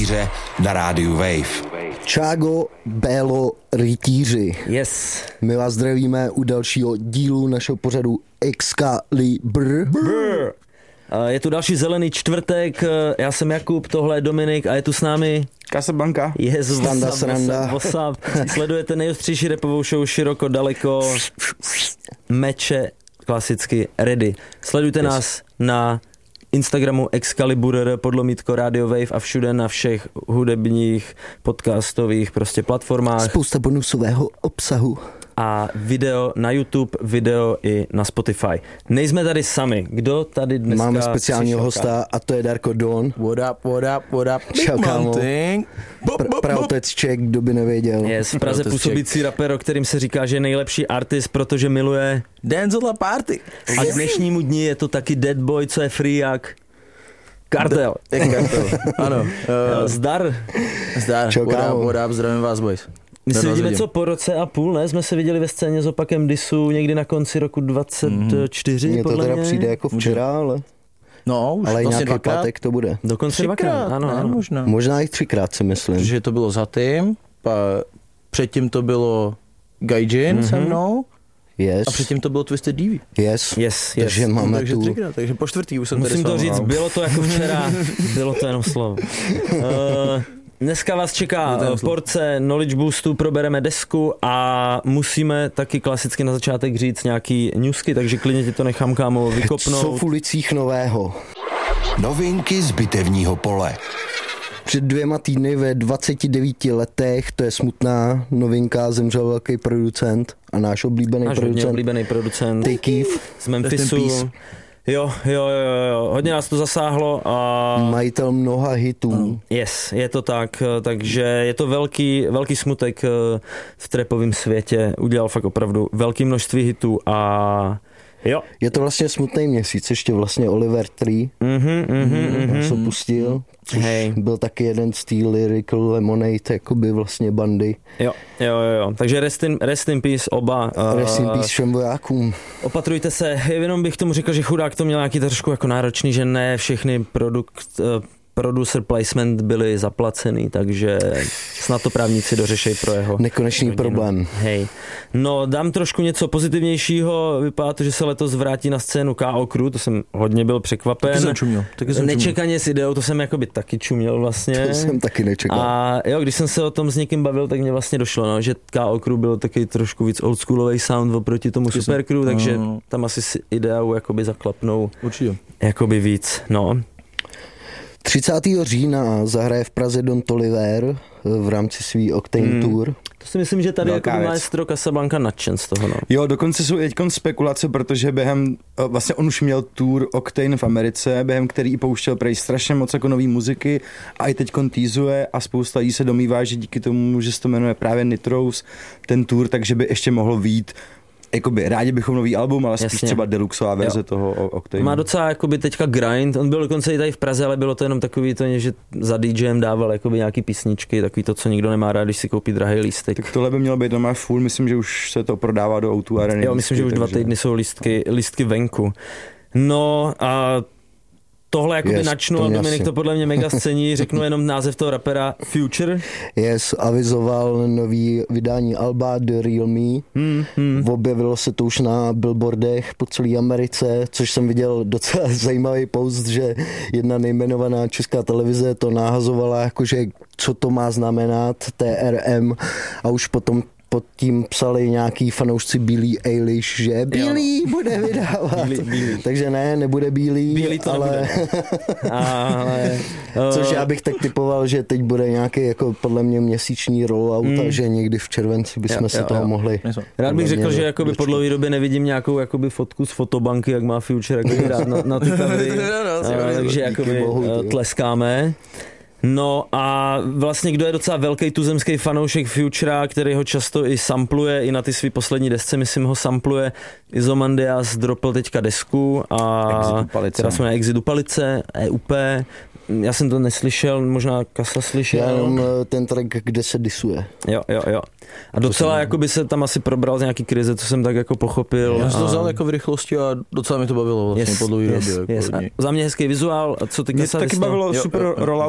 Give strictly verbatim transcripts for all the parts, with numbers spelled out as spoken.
rytíře na rádiu Wave. Čágo, Bélo, rytíři. Yes. My vás zdravíme u dalšího dílu našeho pořadu Excalibur. Brr. Je tu další zelený čtvrtek, já jsem Jakub, tohle je Dominik a je tu s námi Casablanca. Jezu, Standa, what's up, sranda. what's up. Sledujete nejostřejší rapovou show široko, daleko, meče, klasicky ready. Sledujte yes. nás na Instagramu Excalibur, podlomítko Radio Wave a všude na všech hudebních, podcastových prostě platformách. Spousta bonusového obsahu. A video na YouTube, video i na Spotify. Nejsme tady sami. Kdo tady dneska Máme speciálního hosta a to je Darko Don. What up, what up, what up, Čau, big kámo. mountain. Pr- Pravotec Ček, kdo by nevěděl. Je z Praze působící rapper, o kterým se říká, že je nejlepší artist, protože miluje Dancehall party. a k dnešnímu dni je to taky Dead Boy, co je free jak Kartel. Jak kartel. Ano. Uh, Zdar. zdar. Čau, What kámo. up, what up, zdravím vás, boys. My se Rád vás vidíme vidím. co po roce a půl, ne? Jsme se viděli ve scéně s opakem Disu někdy na konci roku dvacet čtyři, Mně to podle teda mě. přijde jako včera, ale, No, už ale vlastně nějaký dvakrát. pátek to bude. Dokonce dvakrát, ano, ne, ano. možná. Možná i třikrát si myslím. Protože to bylo za tím, pa předtím to bylo Gaijin mm-hmm. se mnou Yes, a předtím to bylo Twisted D V. yes. Yes, yes. Takže No, máme takže tu... třikrát, takže po čtvrtý už jsem Musím tady to s váma, říct, no. bylo to jako včera, bylo to jenom slovo. Uh, dneska vás čeká uh, porce knowledge boostu, probereme desku a musíme taky klasicky na začátek říct nějaký newsky, takže klidně ti to nechám, kámo, Co vykopnout. v ulicích nového? Novinky z bitevního pole. Před dvěma týdny ve dvaceti devíti letech, to je smutná novinka, zemřel velký producent a náš oblíbený Náš hodně producent oblíbený producent Tay Keef, z Memphisu. peace. Jo, jo, jo, jo, hodně nás to zasáhlo a majitel mnoha hitů. yes, je to tak, takže je to velký, velký smutek v trapovém světě, udělal fakt opravdu velké množství hitů a jo. Je to vlastně smutný měsíc, ještě vlastně Oliver Tree, Mhm, mhm, mhm. co pustil, což Hej. byl taky jeden z té Lyrical Lemonade, jakoby vlastně bandy. Jo, jo, jo, jo. Takže rest in, rest in peace oba. Rest in Uh, peace všem vojákům. Opatrujte se, jenom bych tomu řekl, že chudák to měl nějaký trošku jako náročný, že ne všechny produkt, uh, producer placement byly zaplacený, takže snad to právníci dořešejí pro jeho Nekonečný rodinu. problém. Hej. No, dám trošku něco pozitivnějšího, vypadá to, že se letos vrátí na scénu K O Crew, to jsem hodně byl překvapen. Taky jsem čuměl. Taky jsem čuměl. Nečekaně s ideou, to jsem jakoby taky čuměl vlastně. To jsem taky nečekal. A jo, když jsem se o tom s někým bavil, tak mě vlastně došlo, no, že K O Crew bylo taky trošku víc oldschoolový sound oproti tomu Taky Super Crew, jsem- takže no. tam asi s ideou jakoby zaklapnou Určitě. jakoby víc, no. třicátého října zahraje v Praze Don Toliver v rámci svý Octane Hmm. Tour. To si myslím, že tady Velká jako věc. maestro Casablanca nadšen z toho, no. Jo, dokonce jsou teď spekulace, protože během, vlastně on už měl tour Octane v Americe, během který i pouštěl prej strašně moc jako nový muziky a i teď týzuje a spousta lidí se domývá, že díky tomu, že se to jmenuje právě Nitrous, ten tour, takže by ještě mohl vyjít. Jakoby rádi bychom nový album, ale spíš Jasně. třeba deluxová verze Jo. toho Octane. Má docela jakoby teďka grind, on byl dokonce i tady v Praze, ale bylo to jenom takový to, že za DJem dával jakoby nějaký písničky, takový to, co nikdo nemá rád, když si koupí drahý lístek. Tak tohle by mělo být doma full, myslím, že už se to prodává do O dva Areny. Jo, myslím, že už dva takže- týdny jsou lístky, lístky venku. No a tohle jakoby Yes, načnu to a mě Dominik asi. to podle mě mega scení, řeknu jenom název toho rapera Future. Yes, avizoval nový vydání alba The Real Me. Hmm, hmm. Objevilo se to už na billboardech po celé Americe, což jsem viděl docela zajímavý post, že jedna nejmenovaná česká televize to nahazovala, jakože co to má znamenat, T R M, a už potom pod tím psali nějaký fanoušci Billie Eilish, že Billie bude vydávat. Bílý, bílý. Takže ne, nebude Bílý, Bílý to ale... Ale, Což uh, já bych tak typoval, že teď bude nějaký jako podle mě měsíční rollout Mm. a že někdy v červenci bychom Jo, se jo, toho jo. mohli... rád bych podle mě řekl, že do- jakoby po dočkat. dlouhé době nevidím nějakou jakoby fotku z fotobanky, jak má Future jakoby rád na, na ty covery. Uh, takže jakoby bohu, uh, ty. tleskáme. No a vlastně kdo je docela velký tuzemský fanoušek Futura, který ho často i sampluje, i na ty svý poslední desce, myslím, ho sampluje. Izomandias dropl teďka desku a Exit Upalice. která se jmenuje Exit Upalice, E U P. Já jsem to neslyšel, možná Kasa slyšel. Já jenom eh, ten track, kde se disuje. Jo, jo, jo. A docela jako by se tam asi probral z nějaký krize, co jsem tak jako pochopil. Já jsem to a... vzal jako v rychlosti a docela mi to bavilo vlastně Yes, po dlouhý yes, době. yes. Jako A za mě hezký vizuál. A co ty Mě Kasa taky vystal? bavilo Jo, super jo, jo. rollout právě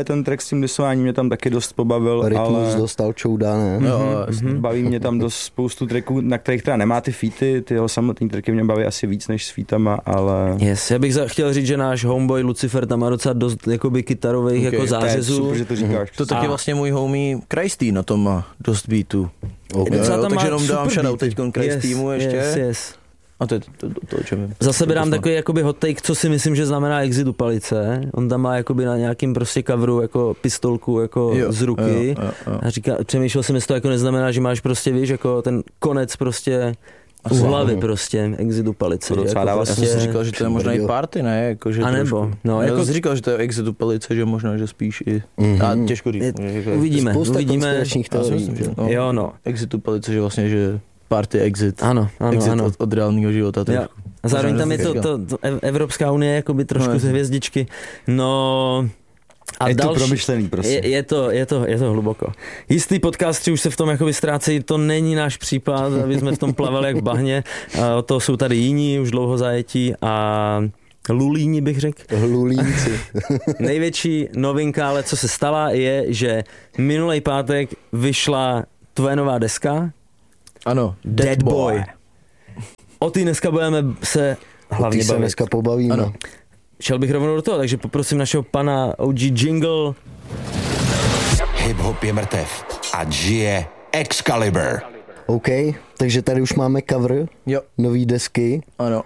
ten track s tím disováním mě tam taky dost pobavil, Rytmus ale... dostal čouda, ne? Jo, mm-hmm. Baví mě tam dost spoustu tracků, na kterých teda nemá ty featy, ty jeho samotný tracky mě baví asi víc než s featama, ale... Yes, já bych za, chtěl říct, že náš homeboy Lucifer tam má docela dost jakoby kytarových okay, jako zářezů. To je super, že to říkáš. To taky vlastně můj homie Krajstý na tom má dost beatů. Okay. Jo, jo, takže jenom dám shoutout teď Krajstýmu yes, ještě. Yes, yes. A to je to, to, to, o čem vím. Za sebe dám takový jakoby hot take, co si myslím, že znamená Exit u Palice. On tam má jakoby na nějakým prostě coveru jako pistolku jako jo, z ruky. jo, jo, jo. A říká, přemýšlel jsem, jestli to jako neznamená, že máš prostě, víš, jako ten konec prostě u hlavy prostě Exit u Palice. To docela jako dává prostě... Já jsem si říkal, že to je možná i party, ne? Jako, že a nebo, trošku... no, Já jako... jsem si říkal, že to je Exit u Palice, že možná, že spíš i... Mm-hmm. A těžko říct. Je, uvidíme, Spousta uvidíme. konspiračních teorií. No, Jo, no. Exit u Palice, že vlastně, že party exit. Ano, ano, exit ano. Od, od reálného života. Jo. A zároveň Možná, tam je to, to, to Evropská unie jakoby trošku no, z hvězdičky. No... A je další, to promyšlený prostě. Je, je, to, je, to, je to hluboko. Jistý podcastři už se v tom jakoby ztrácejí, to není náš případ, aby jsme v tom plavali jak v bahně. A to jsou tady jiní, už dlouho zajetí a lulíni bych řekl. Lulínci. Největší novinka, ale co se stala, je, že minulý pátek vyšla tvoje nová deska. Ano. Dead, Dead Boy. Boy. O ty dneska budeme se hlavně se bavit. dneska pobavíme. Ano. Šel bych rovnou do toho, takže poprosím našeho pana O G Jingle. Hip-hop je mrtev a žije Excalibur. OK, takže tady už máme cover Jo. nový desky. Ano.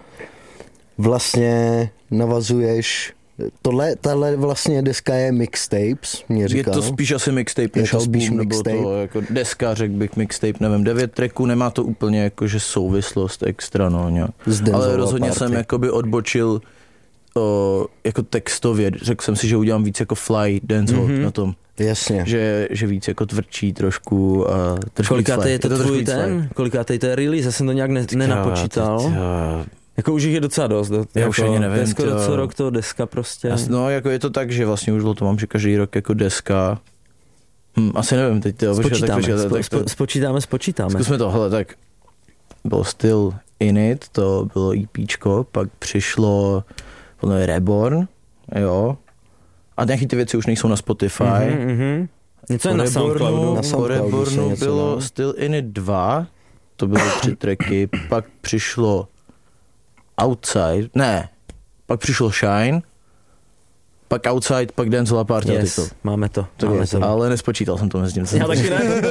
Vlastně navazuješ... Tohle, tahle vlastně deska je mixtapes, mě říkal. Je to spíš asi mixtape než to spíš album, nebo mixtape. to jako deska, řekl bych mixtape, nevím, devět tracků, nemá to úplně jakože souvislost extra, no, nějak. Ale rozhodně party. Jsem jakoby odbočil o, jako textově, řekl jsem si, že udělám víc jako fly dancehall mm-hmm. na tom. Jasně. Že, že víc jako tvrdší trošku a trošku Kolikátej je to, to tvůj ten? Kolikátej to je release? Já jsem to nějak ne, nenapočítal. Jako už jich je docela dost. Do, já jako, už ani nevím. To je skoro to... co rok to deska prostě. Jas, no jako je to tak, že vlastně už to mám, že každý rok jako deska. Hm, asi nevím, teď to spočítáme, tak, spo, tak, spo, tak, spočítáme, spočítáme. Zkusme to, hele, tak bylo Still In It, to bylo EPčko, pak přišlo plno Reborn, jo. A nějaký ty věci už nejsou na Spotify. Mm-hmm, mm-hmm. Něco je na Soundcloudu. Na Soundcloudu po Rebornu bylo no. Still In It dva, to bylo tři tracky, pak přišlo Outside, ne, pak přišlo Shine, pak Outside, pak Dancehall Party. Yes, to. máme to. Máme to. Ale nespočítal jsem to mezi tím. Já taky ne.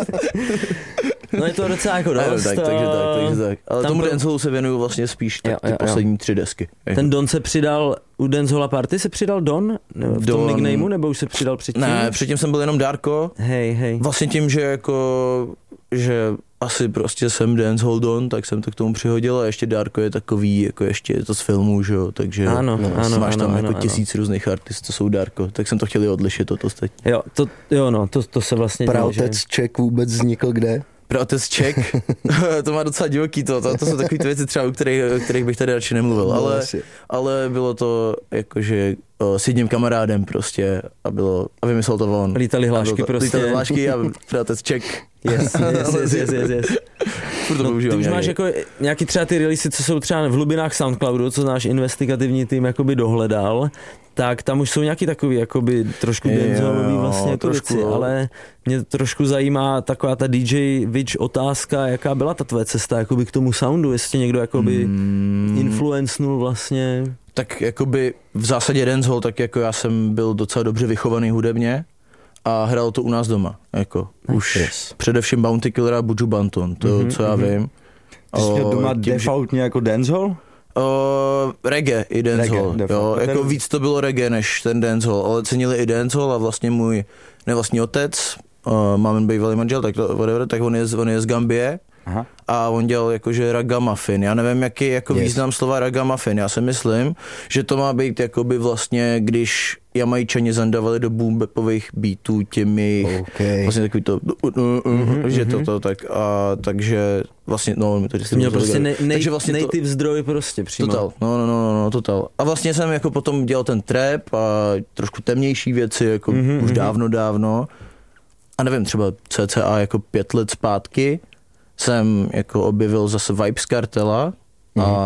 No je to docela jako dost. No, tak, takže tak, takže tak. Ale tomu pro... Dancehallu se věnuju vlastně spíš tak jo, ty jo, poslední jo. tři desky. Ten Don se přidal, u Dancehall Party se přidal Don? V tom nicknameu, nebo už se přidal předtím? Ne, předtím jsem byl jenom Darko. Hej, hej. Vlastně tím, že jako, že asi prostě jsem Dancehall Don, tak jsem to k tomu přihodil a ještě Darko je takový, jako ještě je to z filmů, že jo, takže ano, no, ano, máš tam ano, jako ano, tisíc ano. různých artistů, co jsou Darko, tak jsem to chtěl odlišit toto ostatní. Jo, to, jo no, to, to se vlastně Praotec děje, Ček vůbec vznikl kde? Praotec Ček, to má docela divoký to, to, to jsou takové ty věci třeba, o kterých, o kterých bych tady radši nemluvil, no, ale, ale bylo to jakože o, s jedním kamarádem prostě a bylo, a vymyslel to on. Lítali hlášky to, prostě. Lítali hlášky a Praotec Ček. Yes, yes, yes, yes, yes, yes. No, ty už máš jako nějaký třeba ty releasy, co jsou třeba v hlubinách Soundcloudu, co náš investigativní tým jakoby dohledal, tak tam už jsou nějaký takový jakoby trošku dancehallový vlastně jako trošku, věci, ale mě trošku zajímá taková ta D J Witch otázka, jaká byla ta tvoje cesta jakoby k tomu soundu, jestli někdo jakoby hmm. influencnul vlastně. Tak jakoby v zásadě dancehall, tak jako já jsem byl docela dobře vychovaný hudebně a hrál to u nás doma, jako už yes. Především Bounty Killer a Buju Banton, to mm-hmm, co já mm-hmm. vím. Ty jsi měl doma tím, defaultně že... jako dancehall? O, reggae i dancehall, reggae, jo, jako ten... víc to bylo reggae než ten dancehall, ale cenili i dancehall a vlastně můj nevlastní otec, uh, mámen bývalý manžel, tak, to, whatever, tak on je, on je z Gambie. Aha. A on dělal jakože ragamuffin. Já nevím, jaký je jako yes. význam slova ragamuffin. Já si myslím, že to má být jakoby vlastně, když Jamajčani zandavali do boom bapových beatů těmi okay. vlastně takový to, mm-hmm, že to, to tak a takže vlastně, no, to jsi měl prostě nej, nej, vlastně native to, zdroj prostě přímo. Total, no, no, no, no, total. A vlastně jsem jako potom dělal ten trap a trošku temnější věci, jako mm-hmm, už dávno, dávno. A nevím, třeba cca jako pět let zpátky jsem jako objevil zase Vibes Kartela a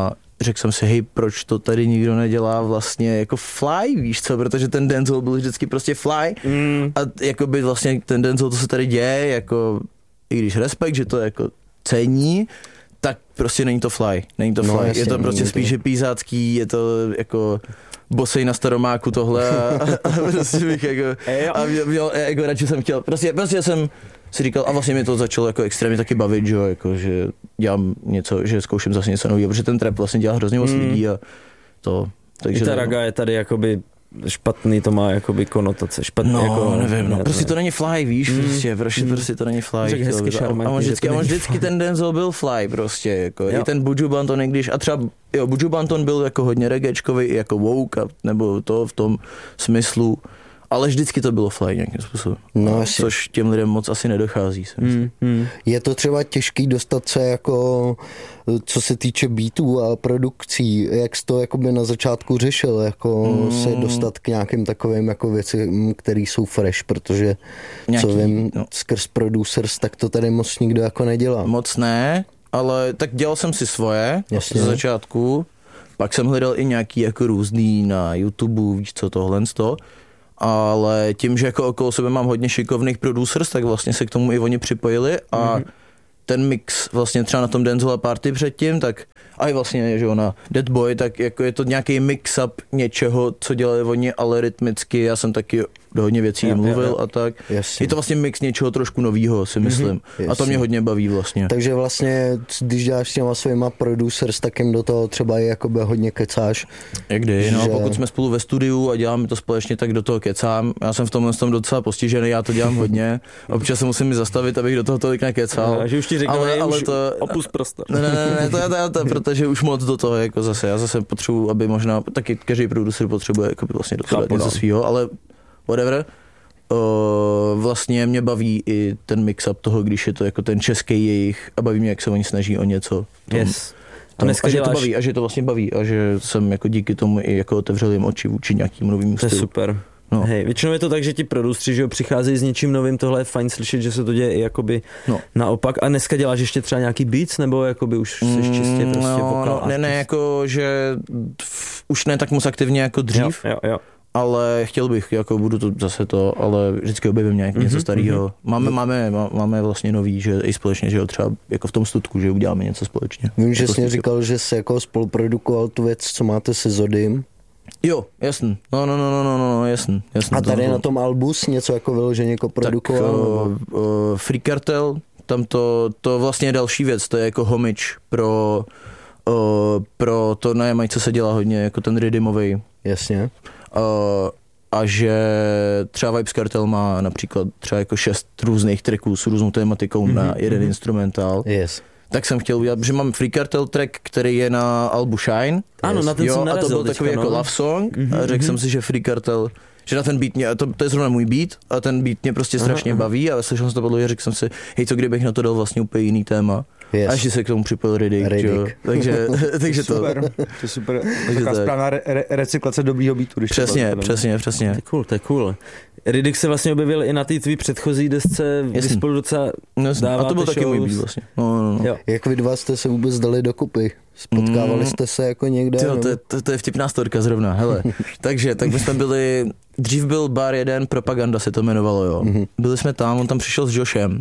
řekl jsem si, hej, proč to tady nikdo nedělá vlastně jako fly, víš co, protože ten dancehall byl vždycky prostě fly mm. a jakoby vlastně ten dancehall, to se tady děje, jako i když respekt, že to jako cení, tak prostě není to fly, není to fly, no, jasně, je to prostě spíš to... pízácký, je to jako bosej na staromáku tohle a, a prostě bych jako, a měl, jako radši jsem chtěl, prostě, prostě jsem si říkal, a vlastně mi to začalo jako extrémně taky bavit, že, jako, že dělám něco, že zkouším zase něco nového, protože ten trap vlastně dělá hrozně moc mm. lidí a to, takže... I ta raga je tady jakoby špatný, to má jakoby konotace, špatný no, jako... nevím, no, prostě to není fly, víš, mm. prostě, prostě, mm. prostě to není fly. Hezky šarmantní, a on vždycky, on vždycky ten dancehall byl fly prostě, jako, jo. I ten Buju Banton, i když, a třeba, jo, Buju Banton byl jako hodně reggaečkový, i jako woke, nebo to v tom smyslu, ale vždycky to bylo fly nějakým způsobem, no, což těm lidem moc asi nedochází. Mm, mm. Je to třeba těžký dostat se jako, co se týče beatů a produkcí, jak jsi to jakoby na začátku řešil, jako mm. se dostat k nějakým takovým jako věcem, které jsou fresh, protože nějaký, co vím, no. skrz producers, tak to tady moc nikdo jako nedělá. Moc ne, ale tak dělal jsem si svoje ze začátku, pak jsem hledal i nějaký jako různý na YouTube, víš co, tohle to. Ale tím, že jako okolo sebe mám hodně šikovných producers, tak vlastně se k tomu i oni připojili a mm-hmm. ten mix vlastně třeba na tom Dancehall Party předtím, tak a i vlastně, že na Dead Boy, tak jako je to nějaký mix-up něčeho, co dělali oni, ale rytmicky, já jsem taky do hodně věcí jo, mluvil jo, jo. a tak. Jasně. Je to vlastně mix něčeho trošku novýho, si myslím. Mm-hmm. A to mě hodně baví vlastně. Takže vlastně, když děláš s těma svýma producers, tak jim do toho třeba i jakoby hodně kecáš. Někdy, no že... pokud jsme spolu ve studiu a děláme to společně, tak do toho kecám. Já jsem v tomhle tom docela postižený, já to dělám hodně. Občas se musím zastavit, abych do toho tolik nekecal. No, že už ti řeknu, ale, ale to opust prostor. Ne, ne, ne, ne to, to, to, to, protože už moc do toho jako zase. Já zase potřebuji, aby možná, taky každý producer potřebuje jako vlastně do toho něco svýho, ale whatever. Uh, vlastně mě baví i ten mix-up toho, když je to jako ten český jejich a baví mě, jak se oni snaží o něco. Tom, yes. tom, a, a že to baví, a že to vlastně baví a že jsem jako díky tomu i jako otevřel jim oči vůči nějakým novým stylu. To je super. No. Hej, většinou je to tak, že ti producři, že jo, přicházejí s něčím novým, tohle je fajn slyšet, že se to děje i jakoby no. naopak. A dneska děláš ještě třeba nějaký beats, nebo jakoby už jsi mm, čistě prostě no, vokál? No, ne, ne, jako, že f, už ne tak moc aktivně jako dřív. Jo, jo, jo. Ale chtěl bych, jako budu to zase to, ale vždycky objevím nějak něco mm-hmm, starého. Mm-hmm. Máme, máme, máme vlastně nový, že i společně, že jo, třeba jako v tom studku, že uděláme něco společně. Vím, že jako jsi mě říkal, že jsi jako spoluprodukoval tu věc, co máte se Zodym. Jo, jasný. No, no, no, no, no, no, jasný, jasný. A tady to, na tom albu něco jako vyloženě jako produkoval? Tak uh, uh, Free Cartel, tam to, to vlastně je další věc, to je jako homage pro, uh, pro to na Jamajce se dělá hodně, jako ten rhythmovej. Jasně. Uh, a že třeba Vybz Kartel má například třeba jako šest různých tracků s různou tématikou mm-hmm, na jeden mm-hmm. instrumentál. Yes. Tak jsem chtěl udělat, že mám Free Cartel track, který je na albu Shine. Ano, yes. na ten jo, jsem narazil a to byl teďka, takový no. jako love song mm-hmm, a řekl mm-hmm. jsem si, že Free Cartel, že na ten beat mě, to, to je zrovna můj beat a ten beat mě prostě strašně aha, baví a slyšel jsem to podle, řekl jsem si, hej, co kdybych na to dal vlastně úplně jiný téma. Yes. A ještě se k tomu připojil Riddick, Riddick. takže, takže to. Super, to je super, taková správná re- re- recyklace dobrýho beatu. Když přesně, to přesně, přesně. To je cool, to je cool. Riddick se vlastně objevil i na té tvý předchozí desce, vy spolu docela dáváte. A to byl taky můj beat vlastně. No, no, no. Jak vy dva jste se vůbec dali dokupy? Spotkávali mm. jste se jako někde? Tyjo, to, je, to, to je vtipná storka zrovna, hele. Takže, tak my jsme byli, dřív byl bar jeden, Propaganda se to jmenovalo, jo. Mm-hmm. Byli jsme tam, on tam přišel s Joshem.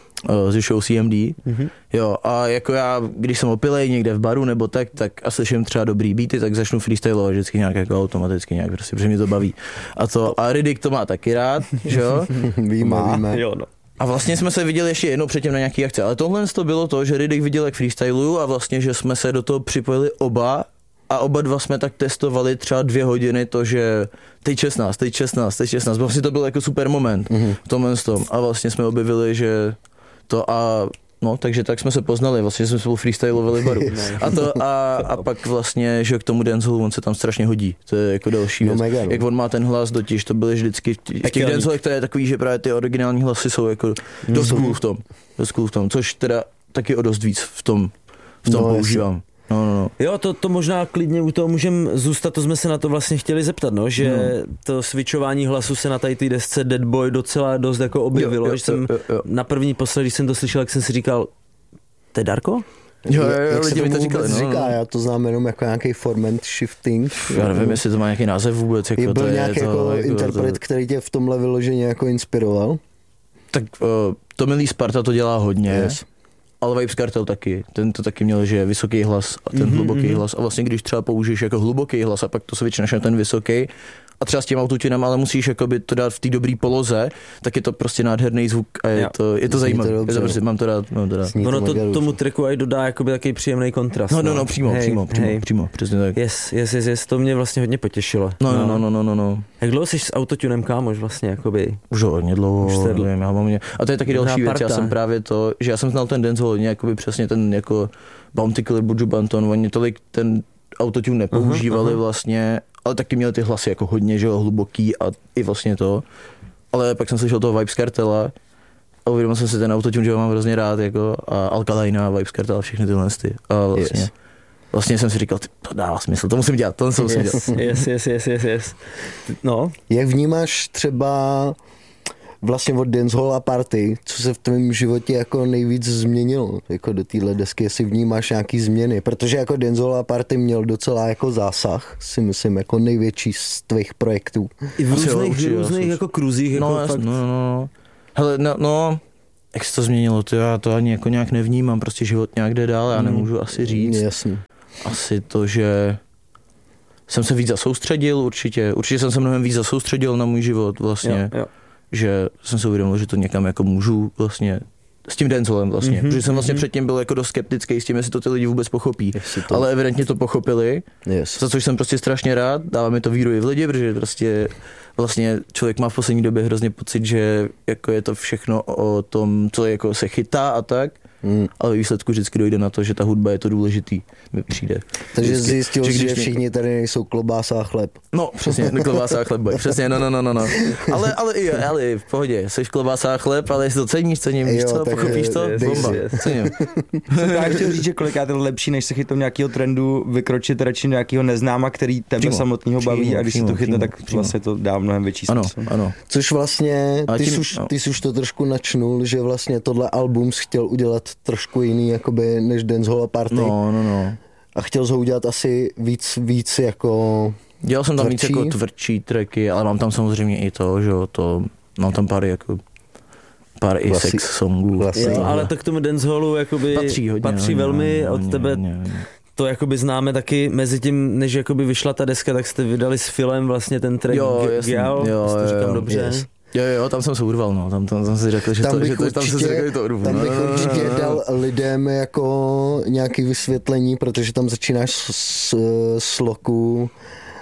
Z show C M D, mm-hmm. jo, a jako já, když jsem opilej někde v baru nebo tak, tak a slyším třeba dobrý beaty, tak začnu freestylovat vždycky nějak jako automaticky nějak, prostě, protože mě to baví. A to, a Riddick to má taky rád, že jo? Víme, víme. Jo, no. A vlastně jsme se viděli ještě jednou předtím na nějaký akci, ale tohle to bylo to, že Riddick viděl, jak freestyluju a vlastně, že jsme se do toho připojili oba a oba dva jsme tak testovali třeba dvě hodiny to, že teď šestnáct, teď šestnáct, teď šestnáct, vlastně to byl jako super moment mm-hmm. v tomhle tom a vlastně jsme objevili, že to a no, takže tak jsme se poznali, vlastně jsme spolu freestylovali v baru. A to a, a pak vlastně, že k tomu dancehallu on se tam strašně hodí. To je jako další věc. No, mega, no. Jak on má ten hlas, totiž to byly vždycky v těch dancehallech, to je takový, že právě ty originální hlasy jsou jako dost cool v tom. Dost cool v tom, což teda taky o dost víc v tom, v tom no, používám. Jasný. No, no, no. Jo, to, to možná klidně u toho můžeme zůstat, to jsme se na to vlastně chtěli zeptat, no, že no. to switchování hlasu se na tady té desce Dead Boy docela dost jako objevilo, jo, jo, že jsem jo, jo. na první posled, když jsem to slyšel, jak jsem si říkal, to je Darko? Jo, jo, jo, jak lidi se mi to tomu říkali, vůbec no, říká, no. já to znám jenom jako nějaký formant shifting. Já nevím, jestli to má nějaký název vůbec. Jako je byl to nějaký je jako to, jako interpret, to... který tě v tomhle vyloženě jako inspiroval? Tak uh, to milý Sparta to dělá hodně. Yes. Ale Vibes Kartel taky, ten to taky měl, že je vysoký hlas a ten mm-hmm, hluboký mm-hmm. hlas a vlastně když třeba použiješ jako hluboký hlas a pak to switchneš na ten vysoký a třeba s tím autotunem, ale musíš jakoby to dát v té dobré poloze, tak je to prostě nádherný zvuk a je jo. to, je to zajímavé, je to prostě, mám to rád, mám to rád. Ono to tomu tracku aj dodá jakoby takový příjemný kontrast. No, no, no, přímo, hej, přímo, přímo, hej. přímo, přesně tak. Yes, yes, yes, yes, to mě vlastně hodně potěšilo. No, no, no, no, no, no, no. Jak dlouho jsi s autotunem kámoš vlastně, jakoby? Už hodně dlouho, Už jste... nevím, já mám mě... A to je taky další věc, parta. já jsem právě to, že já jsem znal ten dancehall hodně, jakoby přesně ten jako Bounty Killer, Buju Banton, oni tolik ten autotune nepoužívali uh-huh, uh-huh. vlastně, ale taky měli ty hlasy jako hodně, že jo, hluboký a i vlastně to. Ale pak jsem slyšel toho Vibes Kartela a uvědomil jsem si ten autotune, že ho mám hrozně rád, jako a Alkaline, Vibes Kartel a všechny tyhle ty. A vlastně, yes. vlastně jsem si říkal, to dává smysl, to musím dělat, to musím yes, dělat. Yes, yes, yes, yes, yes. No. Jak vnímáš třeba vlastně od dancehall a party, co se v tvém životě jako nejvíc změnilo jako do téhle desky, jestli vnímáš nějaký změny, protože jako dancehall a party měl docela jako zásah, si myslím, jako největší z tvých projektů. I v různých, určitě, různých jako kruzích. Jako no, fakt... no, no, no. Hele, no, no, jak se to změnilo, to já to ani jako nějak nevnímám, prostě život nějak jde dál, já nemůžu asi říct. Jasně. Asi to, že jsem se víc zasoustředil určitě, určitě jsem se mnohem víc zasoustředil na můj život vlastně. Jo, jo. Že jsem si uvědomil, že to někam jako můžu vlastně s tím dancehallem vlastně, mm-hmm, protože jsem vlastně mm-hmm. předtím byl jako dost skeptický s tím, jestli to ty lidi vůbec pochopí, to... ale evidentně to pochopili, yes. za což jsem prostě strašně rád, dává mi to víru i v lidi, protože prostě vlastně člověk má v poslední době hrozně pocit, že jako je to všechno o tom, co jako se chytá a tak, Hmm. ale výsledku vždycky dojde na to, že ta hudba je to důležitý, mi přijde. Takže vždycky, zjistil že, jsi, že mě... všichni tady nejsou klobása a chleb. No, přesně, klobása a chleb, boj. Přesně, no, no, no, no, no. Ale, ale, i, ale v pohodě, jsi klobása a chleb, ale jestli to ceníš, cením, víš co, pochopíš to, bomba, cením. Já chtěl říct, že kolikrát je lepší, než se chytou nějakého trendu, vykročit radši do nějakého neznáma, který tebe přímo, samotného baví přímo, a když přímo, si to chytne, tak přímo. Vlastně to dá mnohem větší smysl. Ano, ano. Což vlastně, ty, tím, jsi už, no. ty jsi už to trošku načnul, že vlastně tohle album jsi chtěl udělat trošku jiný, jakoby, než dancehall a party. No, no, no. A chtěl jsi ho udělat asi víc, víc jako dělal jsem tam tvrdší. víc jako tvrdší tracky, ale mám tam samozřejmě i to, že to, mám tam pár jako pár i Klasi- sex songů. Jo, ale to k tomu dancehallu jakoby patří, hodně, patří hodně, velmi hodně, od tebe. Hodně, hodně. To jakoby známe taky mezi tím, než jakoby vyšla ta deska, tak jste vydali s Filem vlastně ten track Gial, to říkám dobře. Yes. Jo, jo, tam jsem se urval, no, tam, tam, tam si řekl, že tam to, že určitě, tam jsem si řekl, že to urvu. Tam bych no, určitě no, no, no. dal lidem jako nějaké vysvětlení, protože tam začínáš s, s, s Loku,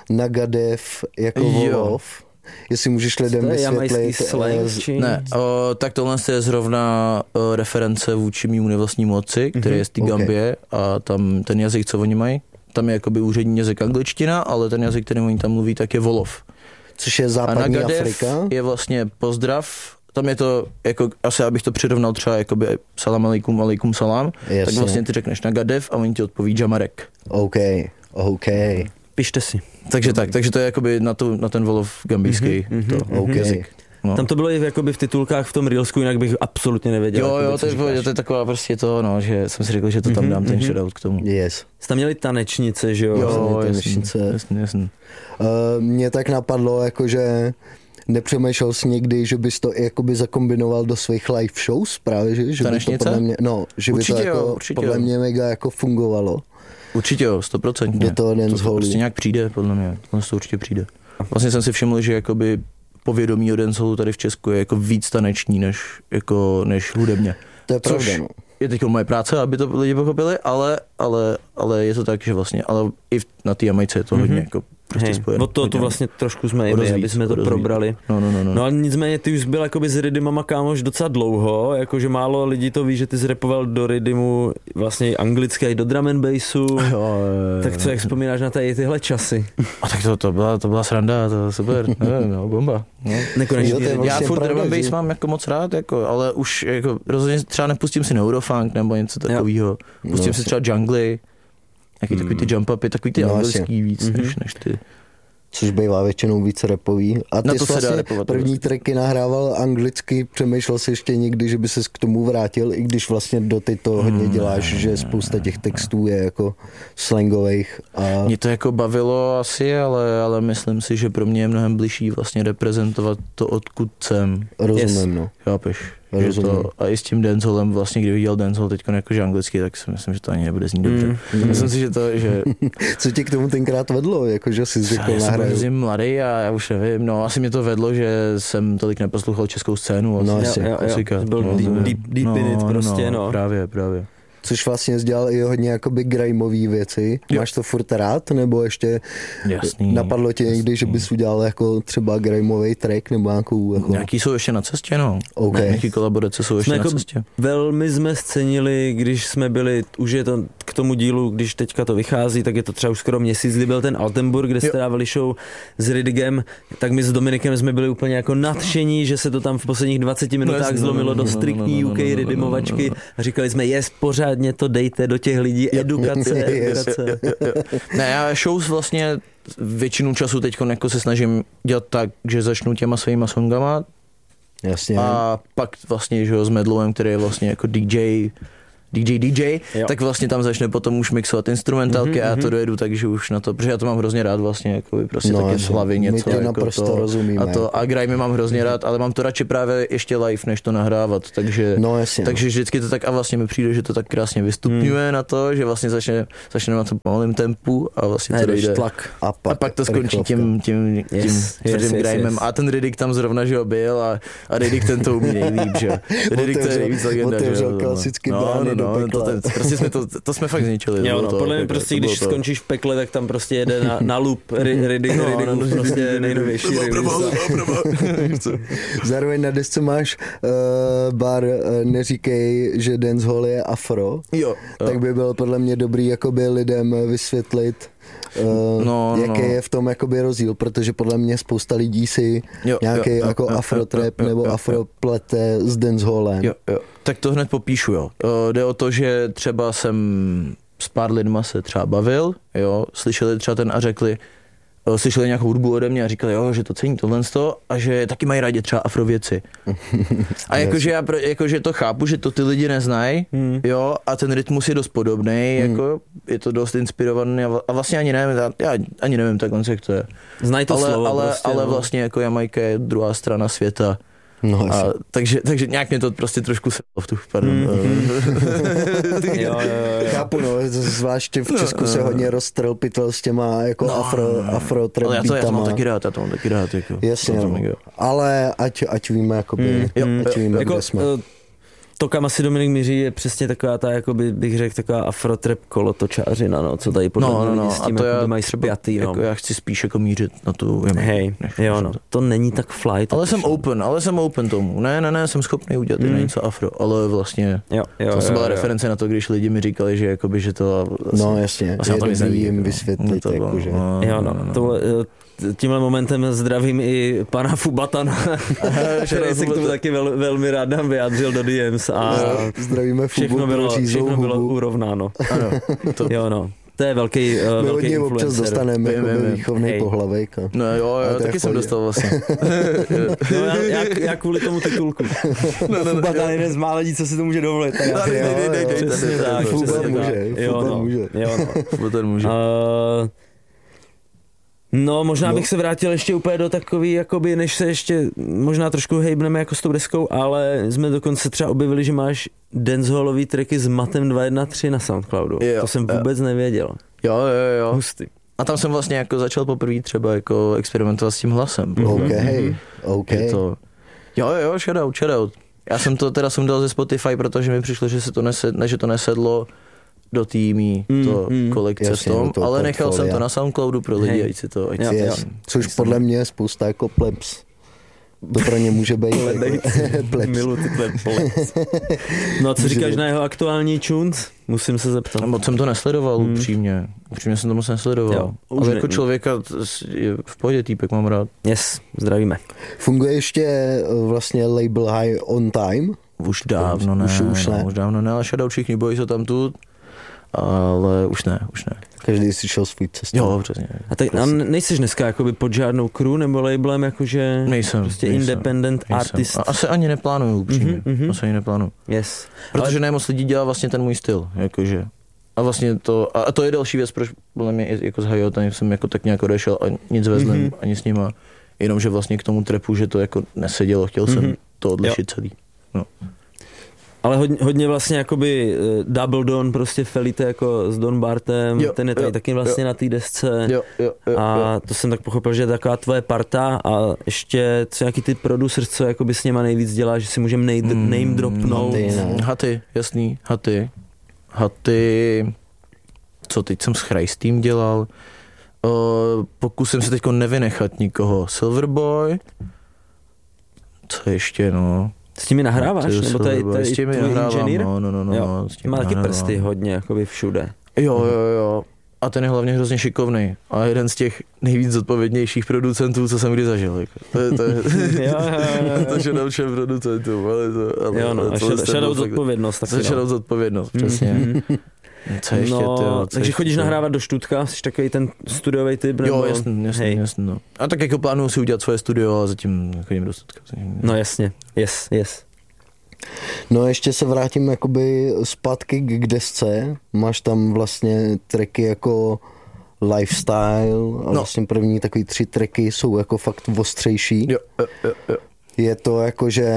Nagadev, jako Volov. Jestli můžeš lidem vysvětlit. Slang, či... Ne, o, tak tohle je zrovna o, reference vůči mému nevlastnímu otci, který mm-hmm, je z té Gambie okay. a tam ten jazyk, co oni mají, tam je jakoby úřední jazyk angličtina, ale ten jazyk, který oni tam mluví, tak je Volov. Což je západní a Afrika. Je vlastně pozdrav, tam je to, jako, asi abych to přirovnal třeba jakoby salam alaikum, alaikum salam, jasně. Tak vlastně ty řekneš Nagadev a oni ti odpoví Jamarek. OK, OK. Pište si. Takže tak, takže to je jakoby na, tu, na ten Volov gambijský mm-hmm, to, mm-hmm. Okay. jazyk. No. Tam to bylo i jakoby v titulkách v tom Reelsku, jinak bych absolutně nevěděl. Jo, jo, to je, to je taková prostě to, no, že jsem si řekl, že to tam dám mm-hmm, ten shoutout k tomu. Yes. Jste tam měli tanečnice, že jo? Jo, tanečnice. Jasně, jasně. Uh, mě tak napadlo, jakože nepřemýšlel jsi někdy, že bys to jakoby zakombinoval do svých live shows právě, že, že by to podle mě, no, že určitě by to jako, jo, podle jo. mě mega jako fungovalo. Určitě jo, stoprocentně. Do toho to, to prostě nějak přijde, podle mě, to určitě přijde. Vlastně jsem si všiml, že jakoby povědomí o dancehallu tady v Česku je jako víc taneční než, jako, než hudebně. To je pravda, no. Je teď moje práce, aby to lidi pochopili, ale, ale, ale je to tak, že vlastně, ale i na té Jamajce je to mm-hmm. hodně jako prostě spojené. Od toho tu vlastně trošku jsme jeli, aby jsme to rozvíc. probrali. No, no, no, no. no ale nicméně ty už byl jakoby s Ridimama kámoš docela dlouho, jakože málo lidí to ví, že ty zrepoval do Ridimu vlastně anglicky i do drum and bassu. Jo, jo, jo. Tak co, jak vzpomínáš na tady tyhle časy? A tak to, to, byla, to byla sranda, to byla super, nevím, no, bomba. No. Nekonečný. Jo, já furt drum and bass mám jako moc rád, jako, ale už jako, rozhodně třeba nepustím si neurofunk nebo něco takového. Pustím no, si třeba jungly, nějaký hmm. takový ty jump upy, takový ty no, anglický víc, mm-hmm. než, než ty. Což bývá většinou víc rapový. A ty Na to jsi se dá vlastně rapovat, první tracky nahrával anglicky, přemýšlel jsi ještě někdy, že by ses k tomu vrátil, i když vlastně do ty to hodně děláš, že spousta těch textů je jako slangových. A... Mě to jako bavilo asi, ale, ale myslím si, že pro mě je mnohem bližší vlastně reprezentovat to, odkud jsem. Rozumím, yes. no. Chápeš? Že to, a i s tím dancehallem, vlastně, kdybych dělal dancehall teď jakože anglicky, tak si myslím, že to ani nebude znít dobře. Mm, mm. Myslím si, že to, že... Co tě k tomu tenkrát vedlo, jakože jsi řekl nahraju? Já jsem byl mladý a já už nevím, no asi mě to vedlo, že jsem tolik neposlouchal českou scénu. No asi, asi. Jo, jo, jo. Byl no, deep, deep, deep no, in it prostě, no. no. Právě, právě. Což vlastně dělal i hodně jakoby grimeový věci. Jo. Máš to furt rád, nebo ještě jasný, napadlo tě někdy, jasný. že bys udělal jako třeba grimeový track nebo nějakou... Jako... Nějaký jsou ještě na cestě, no. Okay. Nějaký kolaborace jsou ještě jsme na jako cestě. Velmi jsme scenili, když jsme byli, už je to k tomu dílu, když teďka to vychází, tak je to třeba už skoro měsíc, kdy byl ten Altenburg, kde jste dávali show s Ridigem, tak my s Dominikem jsme byli úplně jako nadšení, že se to tam v posledních dvaceti minutách no, zlomilo no, do striktní no, U K no, no, ridimovačky a říkali jsme, jest, pořádně to dejte do těch lidí, edukace, edukace. Ne, já shows vlastně většinu času teď jako se snažím dělat tak, že začnu těma svýma songama. Jasně. A pak vlastně, že jo, s Medlowem, který je vlastně jako D J, D J, D J, jo. tak vlastně tam začne potom už mixovat instrumentálky mm-hmm, a já to dojedu, takže už na to, protože já to mám hrozně rád vlastně, jako prostě no, taky z hlavy něco. My to jako naprosto to, rozumíme. A to a grime mám hrozně rád, ale mám to radši právě ještě live, než to nahrávat, takže, no, jasně, takže no. vždycky to tak a vlastně mi přijde, že to tak krásně vystupňuje hmm. na to, že vlastně začne, začne na tom pomalým tempu a vlastně ne, to dojde. Tlak. A pak, a pak to skončí tím, tím, tím yes, tvrdým yes, yes, grimem. yes. A ten Riddick tam zrovna, že ho byl a, a Riddick ten to umí nejlíp, že jo. Riddick to je nejvíc legenda, že jo. klasicky no, brány no, no, do pekla. To, to, prostě jsme to, to jsme fakt zničili. Jo, no, to, podle mě tak, prostě, to když to. skončíš v pekle, tak tam prostě jede na, na loop Riddick, no, Riddick, no, no, prostě nejnovější. Zároveň na desce máš uh, bar uh, Neříkej, že dancehall je afro. Jo, jo. Tak by bylo podle mě dobrý jakoby lidem vysvětlit, Uh, no, jaký no. je v tom jakoby rozdíl, protože podle mě spousta lidí si jo, nějaký jo, jako jo, afrotrap jo, jo, nebo jo, afro plete s dancehallem. Jo, jo. Tak to hned popíšu, jo. Uh, jde o to, že třeba jsem s pár lidma se třeba bavil, jo, slyšeli třeba ten a řekli, uh, slyšeli nějakou hudbu ode mě a říkali, jo, že to cení tohle a že taky mají rádi třeba afrověci. A jakože já jakože to chápu, že to ty lidi neznají, hmm. jo, a ten rytmus je dost podobný, hmm. jako je to dost inspirovaný a vlastně ani nevím, já ani nevím takhle, jak to je. Znají to ale, slovo ale, prostě, ale no. vlastně jako Jamajka je druhá strana světa. No, a, takže, takže nějak mě to prostě trošku se v tu, pardon. Mm. jo, jo, jo. Chápu, no, zvláště v Česku no, se hodně roztrlpitel s těma jako no, afro, afro trap ale já to, já to mám beatama. taky rád, já to mám taky rád. Jako, jasně, no. Ale ať, ať víme, jakoby, mm, jo, ať víme, jako, kde jsme. Uh, to, kam asi Dominik míří, je přesně taková ta, jakoby bych řekl, taková afrotrap kolotočářina, no, co tady podle no, mě no, lidi s tím a to já mají spjatý, jako no. já chci spíš jako mířit na tu Jamaiku. Hej, jo, no, to není tak fly. Ale jsem open, ale jsem open tomu. Ne, ne, ne, jsem schopný udělat mm. něco afro, ale vlastně jo, jo, to jo, byla jo. reference na to, když lidi mi říkali, že jakoby, že to vlastně, no jasně, vlastně je dobrý jim no. vysvětlit, to bylo, jakože. no, jo, no, no, no. to, tímhle momentem zdravím i pana Fubatana, který se k tomu taky vel, velmi rád nám vyjádřil do D Ms a zdravíme všechno bylo, všechno bylo urovnáno. Ano, to... Jo, no. To je velký, uh, My velký influencer. Občas dostaneme jako výchovný Hej. pohlavejk. No jo, jo taky jsem dostal vlastně. no, já, já, já kvůli tomu titulku. no, no, Fubatán je jeden z mála lidí, co si to může dovolit. Přesně tak. Fubatán může. Jo, no. Jo, no. Fubatán může. Uh, No, možná no. bych se vrátil ještě úplně do takový, jakoby, než se ještě možná trošku hejbneme jako s tou deskou, ale jsme dokonce třeba objevili, že máš dancehallový tracky s Matem dva jedna tři na Soundcloudu. Jo, to jsem vůbec jo. nevěděl. Jo, jo, jo. Hustý. A tam jsem vlastně jako začal poprvé třeba jako experimentovat s tím hlasem. OK, mm-hmm. OK. Je to... Jo, jo, shoutout, shoutout. Já jsem to teda jsem dal ze Spotify, protože mi přišlo, že se to nesed, ne, že to nesedlo do týmí to mm, kolekce jasně, v tom, to ale nechal portfolia. jsem to na Soundcloudu pro lidi, ať si to, ať jo, si yes. Což podle mě je spousta jako plebs. To pro ně může být plebs. Milu ty plebs. No a co říkáš na jeho aktuální tunes? Musím se zeptat. Moc jsem to nesledoval, hmm. upřímně. Upřímně jsem to moc nesledoval. Jo, ale ne, jako člověka je v pohodě týpek mám rád. Yes, zdravíme. Funguje ještě vlastně label High on Time? Už dávno ne, už, už ne. No, už dávno ne, ale shoutout všichni bojí se tam tu. ale už ne, už ne. Každý si šel svůj cestu. Jo, přesně. A, tak, a nejsi dneska jakoby pod žádnou crew nebo labelem, jakože nejsem, prostě nejsem, independent nejsem. artist? A asi ani neplánuju upřímně, mm-hmm. asi ani neplánuju. Yes. Protože ale... nemoc lidí dělá vlastně ten můj styl, jakože. A vlastně to, a to je další věc, proč podle mě jako z Hayota jsem jako tak nějak odešel a nic vezlem mm-hmm. ani s nima, jenomže vlastně k tomu trapu, že to jako nesedělo, chtěl mm-hmm. jsem to odlišit jo. celý. No. Ale hodně, hodně vlastně jakoby uh, Double Dawn, prostě Felite jako s Don Bartem, jo, ten je tady jo, taky vlastně jo. na té desce jo, jo, jo, a jo. to jsem tak pochopil, že je taková tvoje parta a ještě co nějaký ty producers, co jakoby s něma nejvíc dělá, že si můžeme name, mm, name dropnout. Haty, no. Haty, jasný, Haty. Haty, co teď jsem s Christým dělal, uh, pokusím se teďko nevynechat nikoho. Silverboy, co ještě, no. S tím nahráváš? Nebo to je, to je s tím tvůj inženýr? No, no, no, no, jo. s tím má taky nahrávám. prsty hodně, jakoby všude. Jo, jo, jo. A ten je hlavně hrozně šikovný. A jeden z těch nejvíc zodpovědnějších producentů, co jsem kdy zažil. Jako. To je to, je, jo, jo, jo. to shoutout všem producentům. Ale to, ale, jo, no, ale a shoutout zodpovědnost. To shoutout zodpovědnost, přesně. Mm-hmm. Co ještě, no, tyjo, co takže ještě, chodíš tyjo. nahrávat do Štútka, jsi takový ten studiový typ? Nebo... Jo, jasný, jasný, Hej. jasný, no. A tak jako plánuju si udělat svoje studio a zatím chodím do Štútka. No jasně, yes, yes. No ještě se vrátím jakoby zpátky k desce. Máš tam vlastně tracky jako Lifestyle a no. vlastně první takový tři tracky jsou jako fakt ostřejší. Jo, jo, jo, jo. Je to jako, že